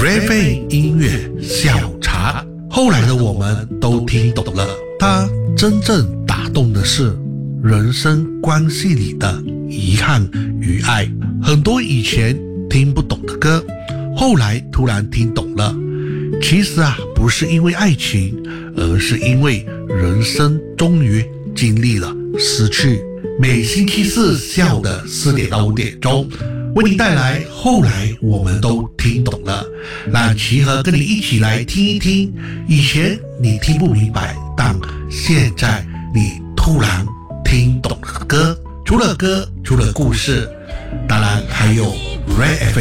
Ray 音乐下午茶。后来的我们都听懂了，它真正打动的是人生关系里的遗憾与爱。很多以前听不懂的歌，后来突然听懂了。其实不是因为爱情，而是因为人生终于经历了失去。每星期四下午的4点到5点钟，为您带来后来我们都听懂了，让齐和跟你一起来听一听以前你听不明白，但现在你突然听懂了歌。除了歌，除了故事，当然还有 Ray FM